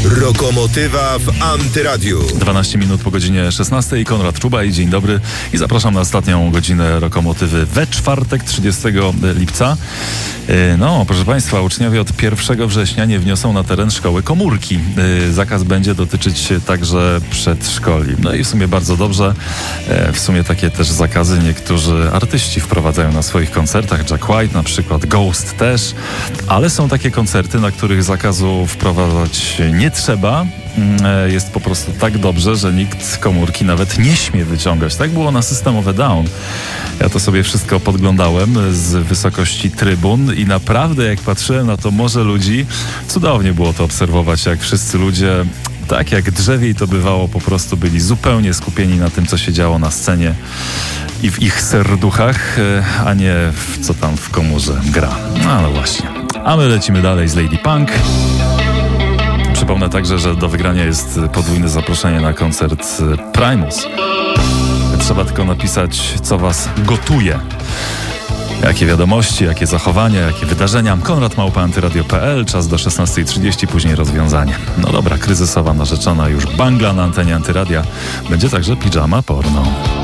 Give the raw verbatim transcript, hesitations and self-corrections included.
Rokomotywa w Antyradiu. dwanaście minut po godzinie szesnastej. Konrad Czubaj, dzień dobry i zapraszam na ostatnią godzinę Rokomotywy we czwartek, trzydziestego lipca. No, proszę Państwa, uczniowie od pierwszego września nie wniosą na teren szkoły komórki. Zakaz będzie dotyczyć także przedszkoli. No i w sumie bardzo dobrze. W sumie takie też zakazy niektórzy artyści wprowadzają na swoich koncertach. Jack White na przykład, Ghost też. Ale są takie koncerty, na których zakazu wprowadzać nie trzeba. Jest po prostu tak dobrze, że nikt komórki nawet nie śmie wyciągać. Tak było na System of a Down. Ja to sobie wszystko podglądałem z wysokości trybun i naprawdę jak patrzyłem na to morze ludzi, cudownie było to obserwować, jak wszyscy ludzie, tak jak drzewiej to bywało, po prostu byli zupełnie skupieni na tym, co się działo na scenie i w ich serduchach, a nie w co tam w komórze gra. No, no właśnie. A my lecimy dalej z Lady Punk. Przypomnę także, że do wygrania jest podwójne zaproszenie na koncert Primus. Trzeba tylko napisać, co was gotuje. Jakie wiadomości, jakie zachowania, jakie wydarzenia. Konrad małpa antyradio kropka p l, czas do szesnastej trzydzieści, później rozwiązanie. No dobra, kryzysowa narzeczona już bangla na antenie Antyradia. Będzie także pijama porno.